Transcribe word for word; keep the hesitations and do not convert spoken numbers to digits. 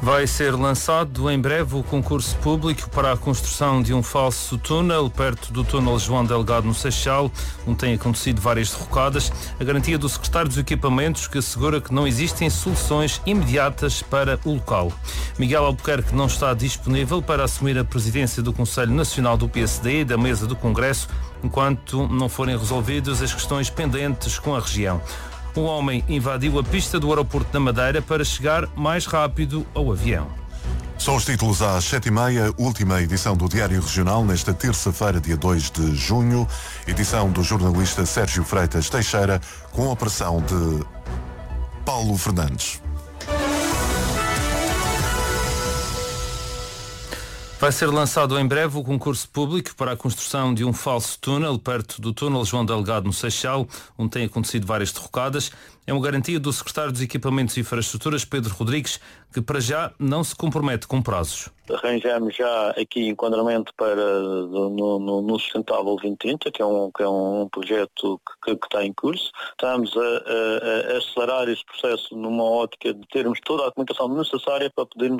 Vai ser lançado em breve o concurso público para a construção de um falso túnel perto do túnel João Delgado no Seixal, onde têm acontecido várias derrocadas. A garantia do secretário dos Equipamentos, que assegura que não existem soluções imediatas para o local. Miguel Albuquerque não está disponível para assumir a presidência do Conselho Nacional do P S D e da mesa do Congresso, enquanto não forem resolvidas as questões pendentes com a região. Um homem invadiu a pista do aeroporto da Madeira para chegar mais rápido ao avião. São os títulos às sete e meia, última edição do Diário Regional, nesta terça-feira, dia dois de junho, edição do jornalista Sérgio Freitas Teixeira, com a operação de Paulo Fernandes. Vai ser lançado em breve o concurso público para a construção de um falso túnel perto do túnel João Delgado no Seixal, onde têm acontecido várias derrocadas. É uma garantia do secretário dos Equipamentos e Infraestruturas, Pedro Rodrigues, que para já não se compromete com prazos. Arranjamos já aqui enquadramento para no, no, no Sustentável vinte trinta, que é um, que é um projeto que, que está em curso. Estamos a, a, a acelerar esse processo numa ótica de termos toda a documentação necessária para podermos